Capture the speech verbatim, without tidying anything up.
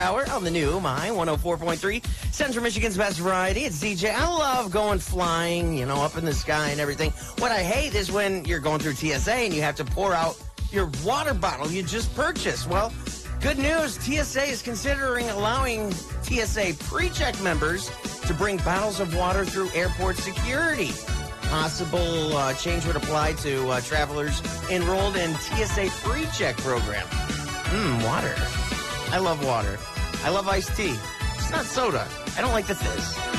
Hour on the new My one oh four point three, Central Michigan's best variety. It's D J. I love going flying, you know, up in the sky and everything. What I hate is when you're going through T S A and you have to pour out your water bottle you just purchased. Well, good news. T S A is considering allowing T S A pre-check members to bring bottles of water through airport security. Possible uh, change would apply to uh, travelers enrolled in T S A pre-check program. Mmm, water. I love water. I love iced tea. It's not soda. I don't like the fizz.